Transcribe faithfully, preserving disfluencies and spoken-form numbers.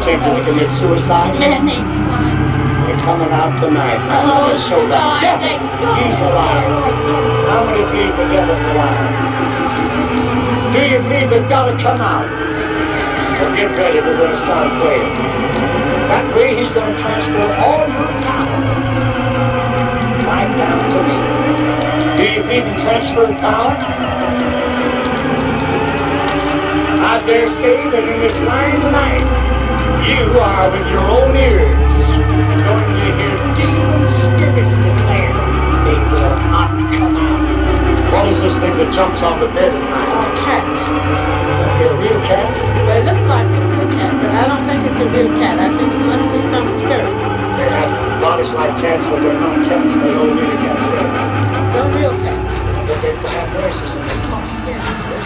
think you commit suicide? Lenny. You're coming out tonight. I'm going to show that. God, Yes, he's alive. How many believe the devil's alive? Do you believe they've got to come out? Well, get ready. We're going to start praying. That way he's going to transfer all your power right down to me. Do you believe in transferred power? I dare say that in this line tonight, you are with your own ears going to hear demon spirits declare they will not come out. What is this thing that jumps on the bed at night? A cat. A real cat? Well, it looks like a real cat, but I don't think it's a real cat. I think it must be some spirit. They have bodies like cats, but they're not cats. They don't really